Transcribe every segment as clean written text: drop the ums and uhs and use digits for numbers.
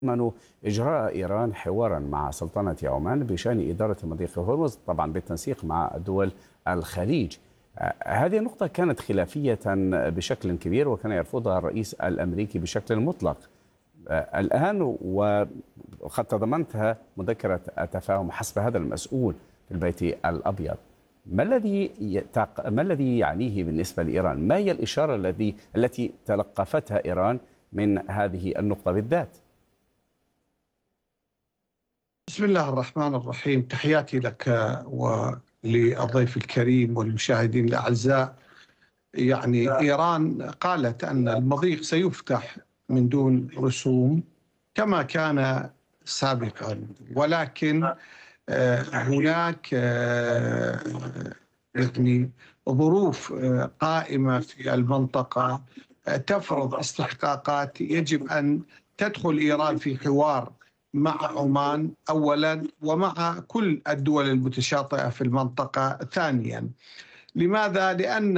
تأمن إجراء إيران حوارا مع سلطنة عمان بشأن إدارة مضيق هرمز، طبعا بالتنسيق مع دول الخليج. هذه النقطة كانت خلافية بشكل كبير، وكان يرفضها الرئيس الأمريكي بشكل مطلق. الآن وقد تضمنتها مذكرة التفاهم حسب هذا المسؤول في البيت الأبيض. ما الذي يعنيه بالنسبة لإيران؟ ما هي الإشارة التي تلقفتها إيران من هذه النقطة بالذات؟ بسم الله الرحمن الرحيم. تحياتي لك وللضيف الكريم والمشاهدين الأعزاء. إيران قالت أن المضيق سيفتح من دون رسوم كما كان سابقا، ولكن هناك ظروف قائمة في المنطقة تفرض استحقاقات يجب أن تدخل إيران في حوار مع عمان أولا ومع كل الدول المتشاطئة في المنطقة ثانيا. لماذا؟ لأن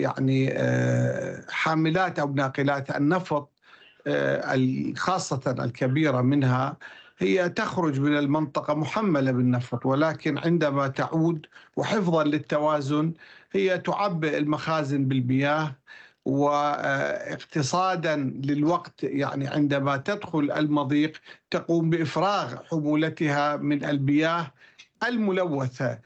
حاملات أو ناقلات النفط خاصة الكبيرة منها هي تخرج من المنطقة محملة بالنفط، ولكن عندما تعود وحفظا للتوازن هي تعبئ المخازن بالمياه، واقتصادا للوقت عندما تدخل المضيق تقوم بإفراغ حمولتها من المياه الملوثة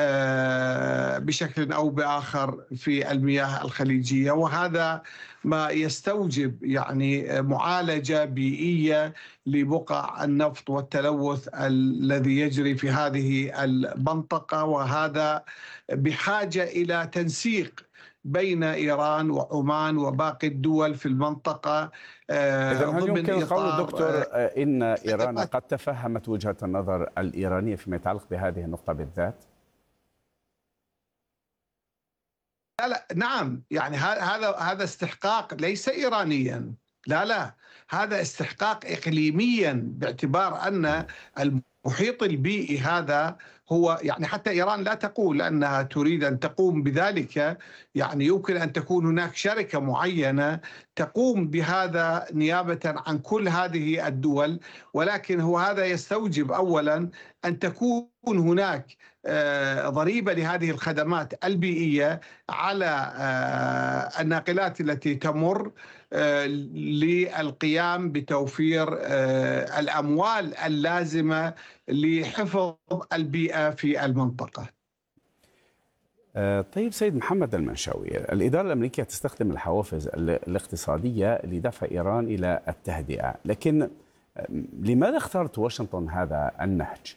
بشكل أو بآخر في المياه الخليجية، وهذا ما يستوجب معالجة بيئية لبقع النفط والتلوث الذي يجري في هذه المنطقة، وهذا بحاجة إلى تنسيق بين إيران وعمان وباقي الدول في المنطقة. إذن هل يمكن القول دكتور إن إيران قد تفهمت وجهة النظر الإيرانية فيما يتعلق بهذه النقطة بالذات؟ لا نعم، هذا استحقاق ليس إيرانيا، لا هذا استحقاق إقليميا، باعتبار أن المحيط البيئي هذا هو حتى إيران لا تقول أنها تريد أن تقوم بذلك، يمكن أن تكون هناك شركة معينة تقوم بهذا نيابة عن كل هذه الدول، ولكن هذا يستوجب أولا أن تكون هناك ضريبة لهذه الخدمات البيئية على الناقلات التي تمر للقيام بتوفير الأموال اللازمة لحفظ البيئة في المنطقة. طيب سيد محمد المنشاوي، الإدارة الأمريكية تستخدم الحوافز الاقتصادية لدفع إيران إلى التهدئة، لكن لماذا اختارت واشنطن هذا النهج؟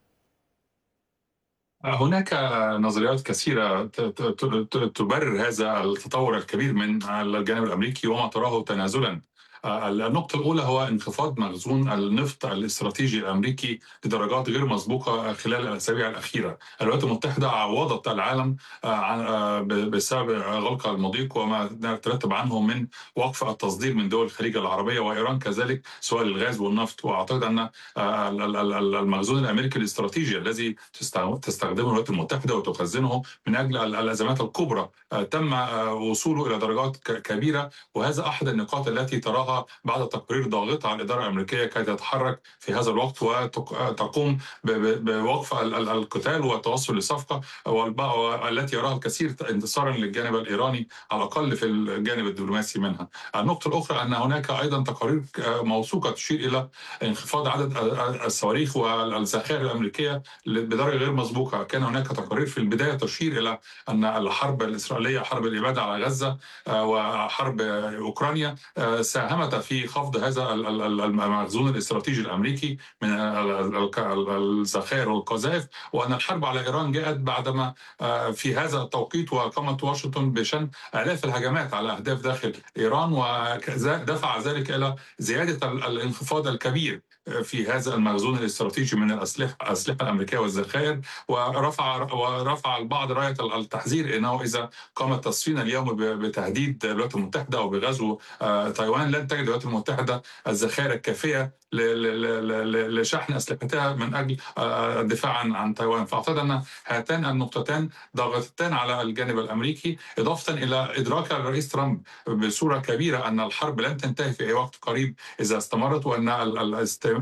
هناك نظريات كثيرة تبرر هذا التطور الكبير من الجانب الأمريكي وما تراه تنازلا. النقطة الأولى هو انخفاض مخزون النفط الاستراتيجي الأمريكي لدرجات غير مسبوقة خلال الأسابيع الأخيرة. الولايات المتحدة عوضت العالم بسبب غلق المضيق وما ترتب عنه من وقف التصدير من دول الخليج العربية وإيران كذلك، سواء الغاز والنفط. وأعتقد أن المخزون الأمريكي الاستراتيجي الذي تستخدمه الولايات المتحدة وتخزنه من أجل الأزمات الكبرى تم وصوله إلى درجات كبيرة، وهذا أحد النقاط التي تراها بعد تقرير ضاغط على الإدارة الأمريكية كي تتحرك في هذا الوقت وتقوم بوقف القتال والتوصل لصفقة، والتي يراها الكثير انتصارا للجانب الإيراني على الأقل في الجانب الدبلوماسي منها. النقطة الأخرى أن هناك أيضا تقارير موثوقة تشير إلى انخفاض عدد الصواريخ والذخائر الأمريكية بدرجة غير مسبوقة. كان هناك تقارير في البداية تشير إلى أن الحرب الإسرائيلية، حرب الإبادة على غزة وحرب أوكرانيا، ساهمت في خفض هذا المخزون الاستراتيجي الأمريكي من الذخائر والقذائف، وأن الحرب على إيران جاءت بعدما في هذا التوقيت وقامت واشنطن بشن آلاف الهجمات على أهداف داخل إيران، ودفع ذلك إلى زيادة الانخفاض الكبير في هذا المخزون الاستراتيجي من الأسلحة الأمريكية والذخائر. ورفع البعض راية التحذير أنه إذا قامت الصين اليوم بتهديد الولايات المتحدة أو بغزو تايوان لن تجد الولايات المتحدة الذخائر الكافية لشحن أسلحتها من أجل الدفاع عن تايوان. فأعتقد أن هاتان النقطتان ضاغطتان على الجانب الأمريكي، إضافة إلى إدراك الرئيس ترامب بصورة كبيرة أن الحرب لن تنتهي في أي وقت قريب إذا استمرت، وأن